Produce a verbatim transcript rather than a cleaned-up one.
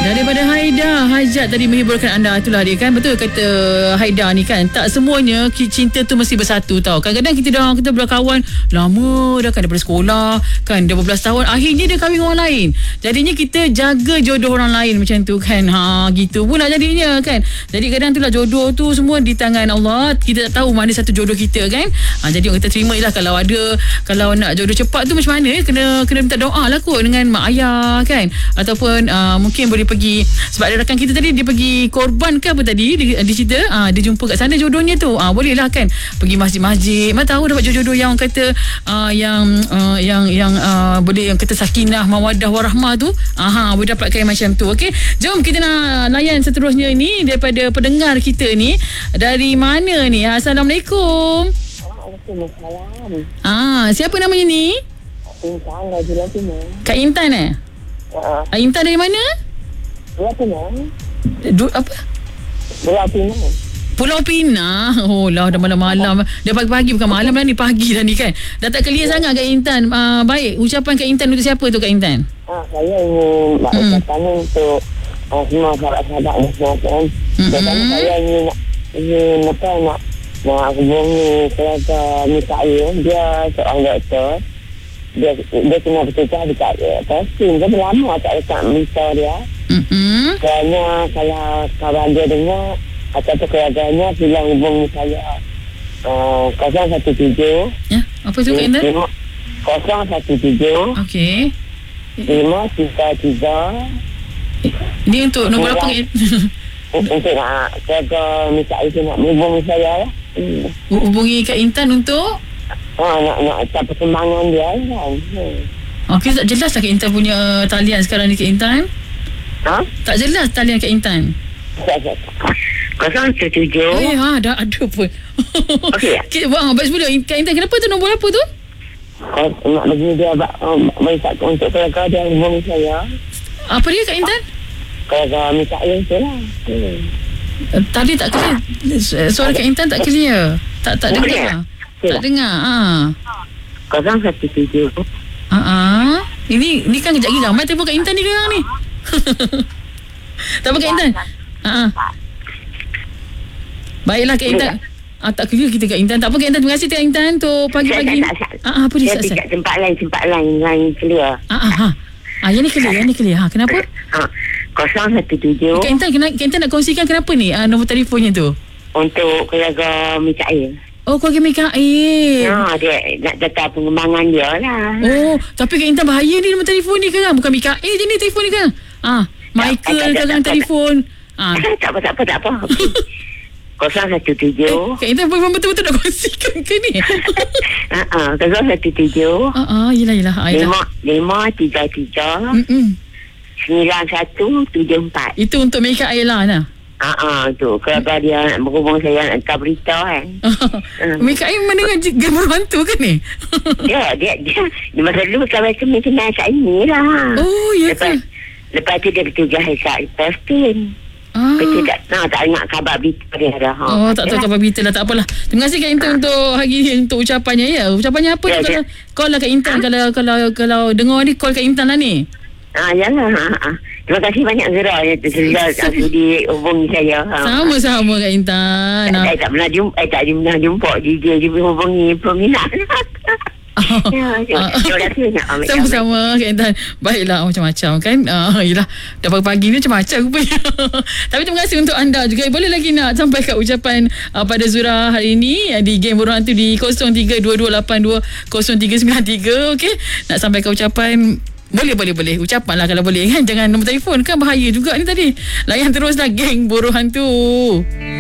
Daripada Haida, Hajat tadi menghiburkan anda. Itulah dia kan. Betul kata Haida ni kan. Tak semuanya cinta tu mesti bersatu tau. Kadang-kadang kita dah kita berkawan lama dah kan, daripada sekolah kan, dah beberapa tahun, akhirnya dia kahwin orang lain. Jadinya kita jaga jodoh orang lain macam tu kan. Ha, gitu pula jadinya kan. Jadi kadang tu lah jodoh tu semua di tangan Allah. Kita tak tahu mana satu jodoh kita kan. Ha, jadi kita terima je lah kalau ada, kalau nak jodoh cepat tu macam mana, kena kena minta doa lah kot dengan mak ayah kan. Ataupun uh, mungkin boleh pergi, sebab ada rakan kita tadi dia pergi korban ke apa tadi dia, dia cerita uh, dia jumpa kat sana jodohnya tu, uh, boleh lah kan pergi masjid-masjid, mana tahu dapat jodoh-jodoh yang kata uh, yang uh, yang yang uh, boleh yang kata sakinah mawaddah warahmah tu, aha, boleh dapatkan yang macam tu. Okey, jom kita nak layan seterusnya ni daripada pendengar kita ni. Dari mana ni? Assalamualaikum. Waalaikumsalam. Ah, siapa namanya ni? Intan dari Latina. Kak Intan eh? Ha. Uh, Intan dari mana? Latina. Du, apa? Latina. Pulau Pinang. Oh lah, dah malam-malam. Dah pagi-pagi, bukan malam dah ni, pagi dah ni kan. Dah tak clear sangat Kak Intan. Uh, baik, ucapan Kak Intan untuk siapa tu Kak Intan? Ha, saya ingin nak Hmm. ucapkan untuk uh, semua sahabat-sahabat semua kan. Mm-mm. Dan saya ingin nak ingin apa nak nak hubungi keluarga Mikael. Dia seorang doktor. Dia dia kena bertukar dekat Palestin. Dia dah lama tak dekat Malaysia dia. Hmm. Kerana kalau kawan dia dengar ataupun keluarganya bilang hubungi saya uh, kosong satu tujuh. Ya, apa tu Kak Intan? kosong satu tujuh Okey. lima tiga tiga. Ni untuk nombor apa Kak Intan? Untuk nak keluarga Mikael itu nak hubungi saya lah. Hmm. Hubungi Kak Intan untuk Oh, nak nak tak perkembangan dia kan. Hmm. Okey, tak jelas lah Kak Intan punya talian sekarang ni Kak Intan. Ha? Tak jelas talian Kak Intan. kosong satu tujuh. Eh, ha, dah ada pun. Okey. Okay, wah, baik sebelum Kak Intan, kenapa tu nombor apa tu? Kau nak bagi dia um, bagi untuk keluarga dia hubungi saya. Apa dia Kak Intan? Keluarga Mikael tu lah. Hmm. Uh, tadi tak clear. Suara Kak Intan tak clear. Tak tak dengar. Boleh? Tak dengar. Ha. kosong satu tujuh. Ha ah. Ini ni kan kejap lagi ramai telefon Kak Intan ni sekarang ni. Tak apa Kak Intan. Ha ah. Baiklah Kak Intan. Ah, tak clear kita Kak Intan. Tak apa Kak Intan. Terima kasih Kak Intan untuk pagi-pagi ni. Ah, ah, apa dia? Saya pergi kat tempat lain, tempat lain, lain clear. Ah, ah, ha. Ah, yang ni clear, yang ni clear. Ha, kenapa? Ha, kosong satu tujuh. Kak Intan, kena, Kak Intan nak kongsikan kenapa ni ah, nombor telefonnya tu? Untuk keluarga Mikael. Oh, keluarga Mikael. Ha, dia nak datang pengembangan dia lah. Oh, tapi Kak Intan bahaya ni nombor telefon ni kan? Bukan Mikael je ni telefon ni kan? Ah, Michael kan telefon. Ah. Tak apa, tak apa, tak apa. kosong satu tujuh. Kak Intan memang betul-betul nak kongsikan ke ni? Ha, ha, kosong satu tujuh. Ah, ah, yelah, yelah. Ah, yelah. Lima, lima, tiga, tiga. Mm-mm. Sembilan, satu, tujuh, empat. Itu untuk Mikael lah, nah. Ha, ha, tu. Keluarga dia nak berhubung saya nak hantar berita kan. Hmm. Mikael mendengar gambar hantu ke ni? Dia, dia, dia, dia masa dulu kawan kami kenal kat ini lah. Oh, ya ke? Lepas, lepas tu dia bertugas kat Palestin. Ah. Lepas tu tak, nah, tak ingat khabar berita dia dah. Ha. Oh, tak tahu khabar berita lah. Tak apalah. Terima kasih Kak Intan untuk hari ni, untuk ucapannya ya. Ucapannya apa Ya, tu kalau ya. call lah Kak Intan, kalau kalau kalau dengar ni call Kak Intan lah ni. Ha, jangan. Ha, ha. Terima kasih banyak Zura ya, Zura tak sudi hubungi saya. Ha. Sama-sama Kak Intan. Tak, saya tak pernah jumpa, eh, tak pernah jumpa dia dia hubungi peminat. Ya, terima kasih banyak. Amin. Sama-sama Kak Intan. Baiklah, macam-macam kan. uh, Yelah, dah pagi-pagi ni macam-macam rupanya. Tapi terima kasih untuk anda juga. Boleh lagi nak sampaikan ucapan uh, pada Zura hari ini uh, di Game Burung Hantu di kosong tiga dua dua lapan dua kosong tiga sembilan tiga. Okey, nak sampaikan ucapan. Boleh, boleh, boleh. Ucapan lah kalau boleh kan. Jangan nombor telefon kan, bahaya juga ni tadi. Layan teruslah Geng Burung Hantu.